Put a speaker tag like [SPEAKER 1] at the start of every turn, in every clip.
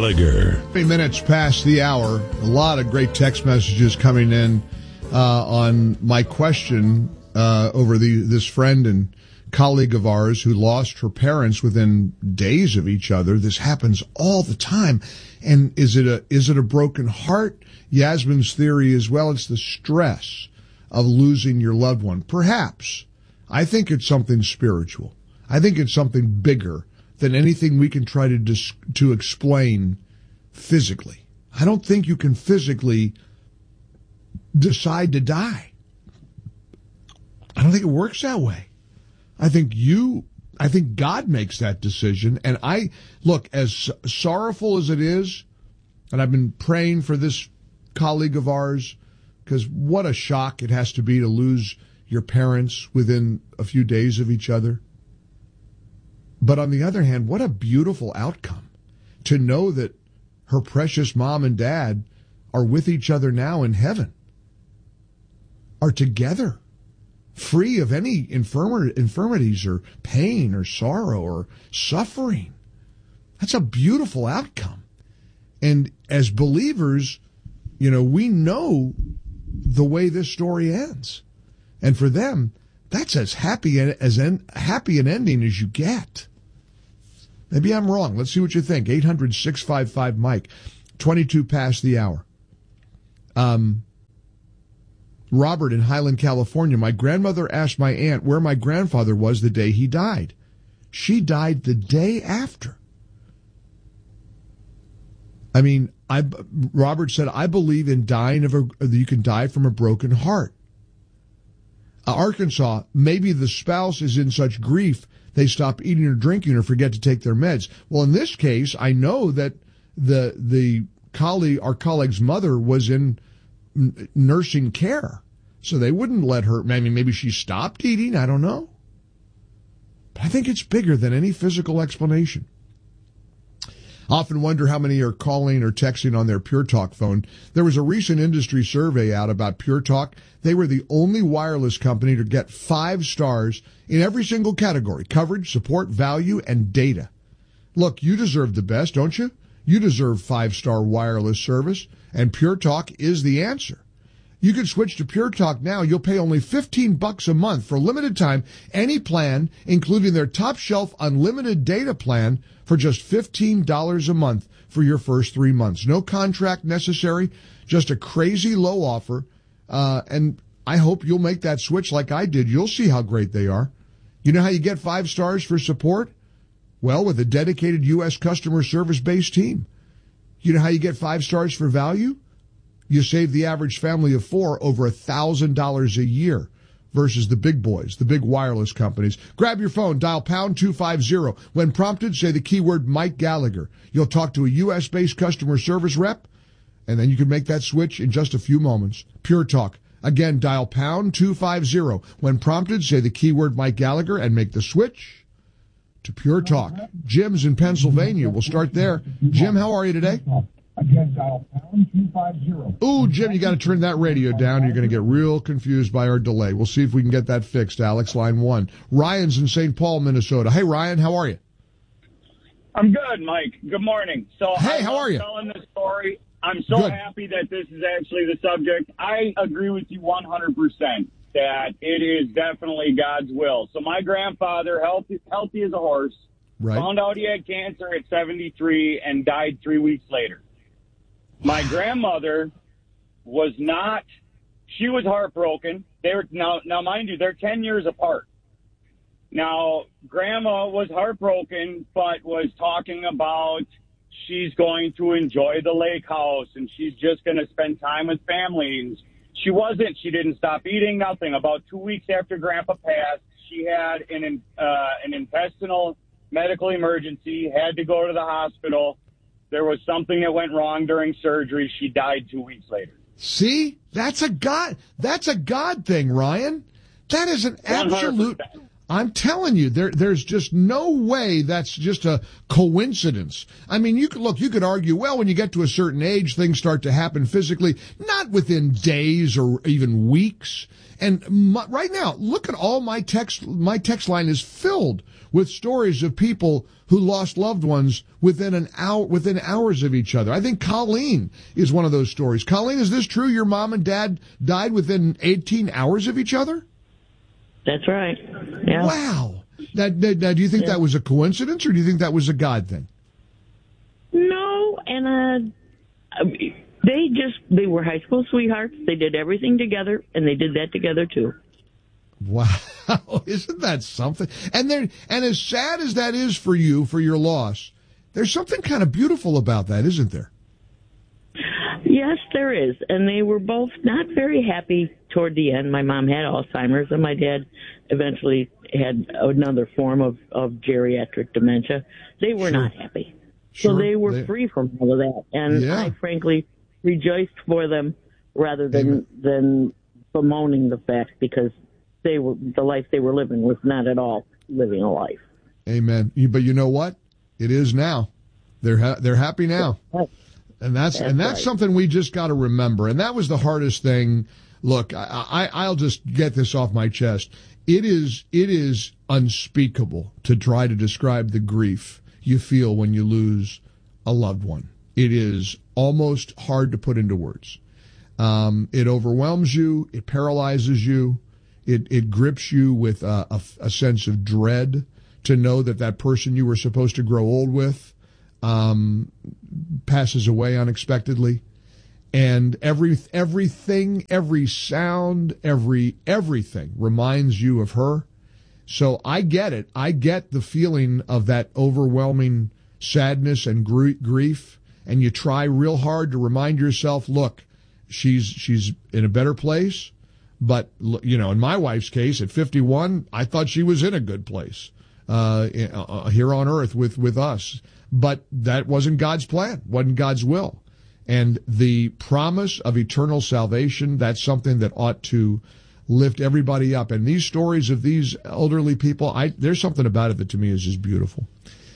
[SPEAKER 1] Gallagher.
[SPEAKER 2] 3 minutes past the hour. A lot of great text messages coming in on my question over this friend and colleague of ours who lost her parents within days of each other. This happens all the time. And is it a broken heart? Yasmin's theory as well, it's the stress of losing your loved one. Perhaps. I think it's something spiritual. I think it's something bigger than anything we can try to explain physically. I don't think you can physically decide to die. I don't think it works that way. I think God makes that decision. And look, as sorrowful as it is, and I've been praying for this colleague of ours, because what a shock it has to be to lose your parents within a few days of each other. But on the other hand, what a beautiful outcome to know that her precious mom and dad are with each other now in heaven, are together, free of any infirmities or pain or sorrow or suffering. That's a beautiful outcome. And as believers, we know the way this story ends. And for them, that's as happy an ending as you get. Maybe I'm wrong. Let's see what you think. 800-655-MIKE. 22 past the hour. Robert in Highland, California. My grandmother asked my aunt where my grandfather was the day he died. She died the day after. Robert said, I believe in dying you can die from a broken heart. Arkansas, maybe the spouse is in such grief they stop eating or drinking or forget to take their meds. Well, in this case, I know that our colleague's mother was in nursing care, so they wouldn't let her. Maybe she stopped eating. I don't know. But I think it's bigger than any physical explanation. I often wonder how many are calling or texting on their Pure Talk phone. There was a recent industry survey out about Pure Talk. They were the only wireless company to get 5 stars in every single category: coverage, support, value, and data. Look, you deserve the best, don't you? You deserve 5-star wireless service, and Pure Talk is the answer. You can switch to Pure Talk now. You'll pay only $15 a month for a limited time, any plan, including their top shelf unlimited data plan, for just $15 a month for your first 3 months. No contract necessary, just a crazy low offer. And I hope you'll make that switch like I did. You'll see how great they are. You know how you get 5 stars for support? Well, with a dedicated U.S. customer service-based team. You know how you get 5 stars for value? You save the average family of 4 over $1,000 a year versus the big boys, the big wireless companies. Grab your phone, dial pound 250. When prompted, say the keyword Mike Gallagher. You'll talk to a U.S.-based customer service rep, and then you can make that switch in just a few moments. Pure Talk. Again, dial pound 250. When prompted, say the keyword Mike Gallagher and make the switch to Pure Talk. Jim's in Pennsylvania. We'll start there. Jim, how are you today?
[SPEAKER 3] Again, dial pound 250.
[SPEAKER 2] Ooh, Jim, you got to turn that radio down. You're going to get real confused by our delay. We'll see if we can get that fixed, Alex, line 1. Ryan's in St. Paul, Minnesota. Hey, Ryan, how are you?
[SPEAKER 4] I'm good, Mike. Good morning.
[SPEAKER 2] Hey, how are you?
[SPEAKER 4] Telling this story. I'm so happy that this is actually the subject. I agree with you 100% that it is definitely God's will. So my grandfather, healthy as a horse, found out he had cancer at 73 and died 3 weeks later. My grandmother was not, she was heartbroken. Now, mind you, they're 10 years apart. Now, Grandma was heartbroken, but was talking about she's going to enjoy the lake house and she's just going to spend time with family. And she wasn't. She didn't stop eating, nothing. About 2 weeks after Grandpa passed, she had an intestinal medical emergency, had to go to the hospital. There was something that went wrong during surgery. She died 2 weeks later.
[SPEAKER 2] See? That's a God thing, Ryan. That is an absolute.
[SPEAKER 4] 100%.
[SPEAKER 2] I'm telling you, there's just no way that's just a coincidence. I mean, you could argue, well, when you get to a certain age, things start to happen physically, not within days or even weeks. And right now, look at all my text line is filled with stories of people who lost loved ones within hours of each other. I think Colleen is one of those stories. Colleen, is this true? Your mom and dad died within 18 hours of each other?
[SPEAKER 1] That's right. Yeah.
[SPEAKER 2] Wow. Now, do you think that was a coincidence, or do you think that was a God thing?
[SPEAKER 1] No, and they were high school sweethearts. They did everything together, and they did that together too.
[SPEAKER 2] Wow. Isn't that something? And as sad as that is for you, for your loss, there's something kind of beautiful about that, isn't there?
[SPEAKER 1] Yes, there is. And they were both not very happy toward the end. My mom had Alzheimer's, and my dad eventually had another form of geriatric dementia. They were not happy. So they were free from all of that. And I frankly rejoiced for them rather than bemoaning the fact, because the life they were living was not at all living a life. Amen.
[SPEAKER 2] But you know what? It is now. They're happy now. And that's right. Something we just got to remember. And that was the hardest thing. Look, I'll just get this off my chest. It is unspeakable to try to describe the grief you feel when you lose a loved one. It is almost hard to put into words. It overwhelms you. It paralyzes you. It grips you with a sense of dread to know that person you were supposed to grow old with passes away unexpectedly. And everything, every sound, everything reminds you of her. So I get it. I get the feeling of that overwhelming sadness and grief. And you try real hard to remind yourself, look, she's in a better place. But, you know, in my wife's case, at 51, I thought she was in a good place here on earth with us. But that wasn't God's plan, wasn't God's will. And the promise of eternal salvation, that's something that ought to lift everybody up. And these stories of these elderly people, there's something about it that to me is just beautiful.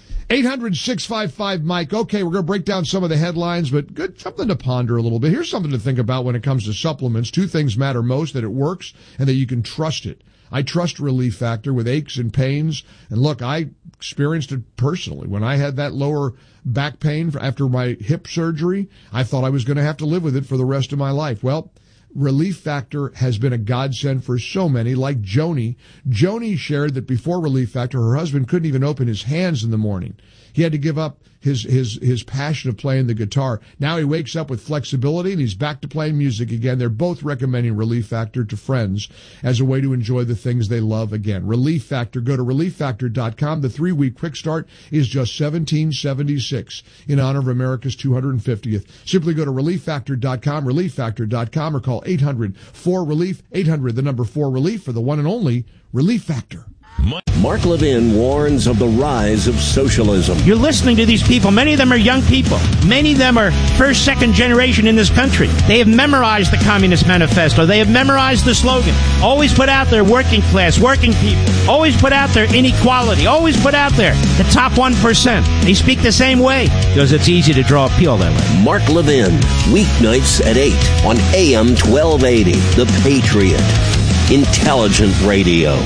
[SPEAKER 2] 800-655-MIKE. Okay, we're going to break down some of the headlines, but good, something to ponder a little bit. Here's something to think about when it comes to supplements. Two things matter most: that it works and that you can trust it. I trust Relief Factor with aches and pains. And look, I experienced it personally. When I had that lower back pain after my hip surgery, I thought I was going to have to live with it for the rest of my life. Well, Relief Factor has been a godsend for so many, like Joni. Joni shared that before Relief Factor, her husband couldn't even open his hands in the morning. He had to give up his passion of playing the guitar. Now he wakes up with flexibility and he's back to playing music again. They're both recommending Relief Factor to friends as a way to enjoy the things they love again. Relief Factor. Go to ReliefFactor.com. The 3-week quick start is just $17.76 in honor of America's 250th. Simply go to ReliefFactor.com, ReliefFactor.com, or call 800-4RELIEF, 800-4RELIEF for the one and only Relief Factor.
[SPEAKER 5] Mark Levin warns of the rise of socialism.
[SPEAKER 6] You're listening to these people. Many of them are young people. Many of them are first, second generation in this country. They have memorized the Communist Manifesto. They have memorized the slogan. Always put out there working class, working people. Always put out there inequality. Always put out there the top 1%. They speak the same way because it's easy to draw appeal that way.
[SPEAKER 5] Mark Levin, weeknights at 8 on AM 1280, The Patriot. Intelligent radio.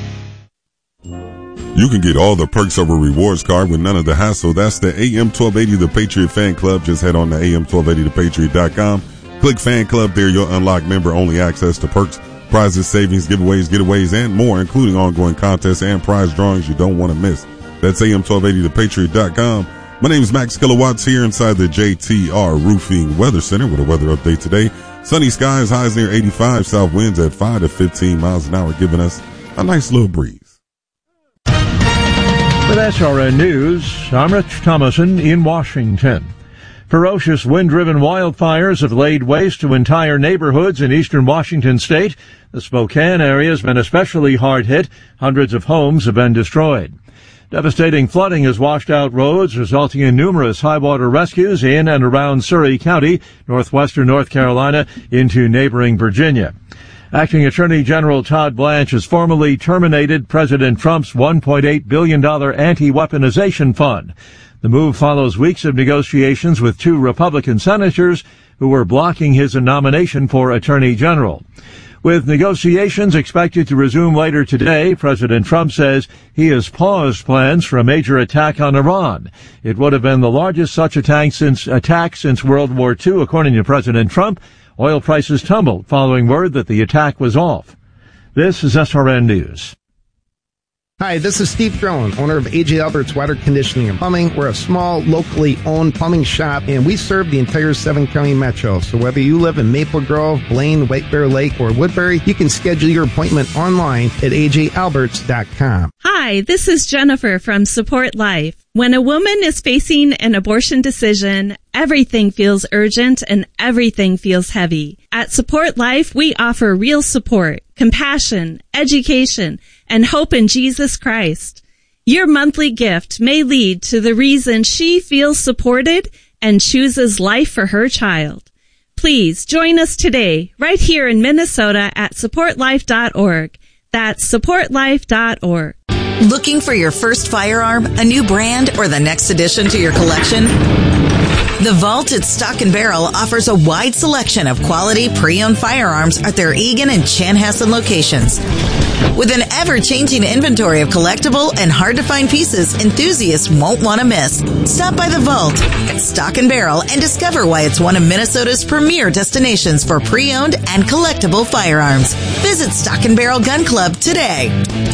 [SPEAKER 7] You can get all the perks of a rewards card with none of the hassle. That's the AM 1280 The Patriot Fan Club. Just head on to AM1280thepatriot.com. Click Fan Club there. You'll unlock member-only access to perks, prizes, savings, giveaways, getaways, and more, including ongoing contests and prize drawings you don't want to miss. That's AM1280thepatriot.com. My name is Max Kilowatts here inside the JTR Roofing Weather Center with a weather update today. Sunny skies, highs near 85, south winds at 5 to 15 miles an hour, giving us a nice little breeze.
[SPEAKER 8] With SRN News, I'm Rich Thomason in Washington. Ferocious wind-driven wildfires have laid waste to entire neighborhoods in eastern Washington state. The Spokane area has been especially hard hit. Hundreds of homes have been destroyed. Devastating flooding has washed out roads, resulting in numerous high-water rescues in and around Surry County, northwestern North Carolina, into neighboring Virginia. Acting Attorney General Todd Blanche has formally terminated President Trump's $1.8 billion anti-weaponization fund. The move follows weeks of negotiations with 2 Republican senators who were blocking his nomination for Attorney General. With negotiations expected to resume later today, President Trump says he has paused plans for a major attack on Iran. It would have been the largest such attack since World War II, according to President Trump. Oil prices tumbled following word that the attack was off. This is SRN News.
[SPEAKER 9] Hi, this is Steve Drone, owner of A.J. Albert's Water Conditioning and Plumbing. We're a small, locally owned plumbing shop, and we serve the entire 7-county metro. So whether you live in Maple Grove, Blaine, White Bear Lake, or Woodbury, you can schedule your appointment online at ajalberts.com.
[SPEAKER 10] Hi, this is Jennifer from Support Life. When a woman is facing an abortion decision, everything feels urgent and everything feels heavy. At Support Life, we offer real support, compassion, education, and hope in Jesus Christ. Your monthly gift may lead to the reason she feels supported and chooses life for her child. Please join us today, right here in Minnesota at supportlife.org. That's supportlife.org.
[SPEAKER 11] Looking for your first firearm, a new brand, or the next addition to your collection? The Vault at Stock & Barrel offers a wide selection of quality pre-owned firearms at their Eagan and Chanhassen locations. With an ever-changing inventory of collectible and hard-to-find pieces enthusiasts won't want to miss. Stop by the Vault at Stock & Barrel and discover why it's one of Minnesota's premier destinations for pre-owned and collectible firearms. Visit Stock & Barrel Gun Club today.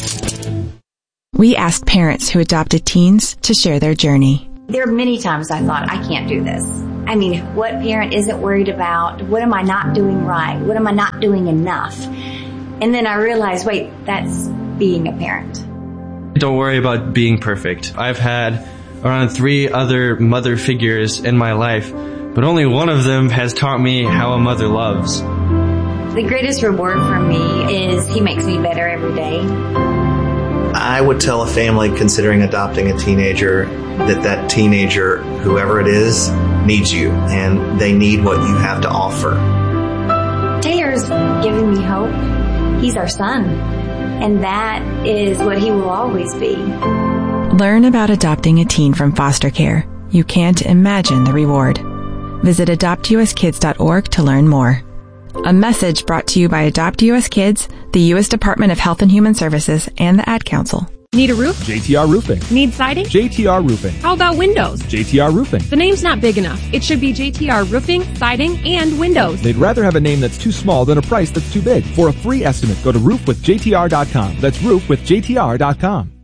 [SPEAKER 12] We asked parents who adopted teens to share their journey.
[SPEAKER 13] There are many times I thought, I can't do this. I mean, what parent isn't worried about? What am I not doing right? What am I not doing enough? And then I realized, wait, that's being a parent.
[SPEAKER 14] Don't worry about being perfect. I've had around 3 other mother figures in my life, but only one of them has taught me how a mother loves.
[SPEAKER 13] The greatest reward for me is he makes me better every day.
[SPEAKER 15] I would tell a family considering adopting a teenager that teenager, whoever it is, needs you, and they need what you have to offer.
[SPEAKER 13] Taylor's giving me hope. He's our son, and that is what he will always be.
[SPEAKER 12] Learn about adopting a teen from foster care. You can't imagine the reward. Visit adoptuskids.org to learn more. A message brought to you by Adopt U.S. Kids, the U.S. Department of Health and Human Services, and the Ad Council.
[SPEAKER 16] Need a roof?
[SPEAKER 17] JTR Roofing.
[SPEAKER 16] Need siding?
[SPEAKER 17] JTR Roofing.
[SPEAKER 16] How about windows?
[SPEAKER 17] JTR Roofing.
[SPEAKER 16] The name's not big enough. It should be JTR Roofing, Siding, and Windows.
[SPEAKER 17] They'd rather have a name that's too small than a price that's too big. For a free estimate, go to roofwithjtr.com. That's roofwithjtr.com.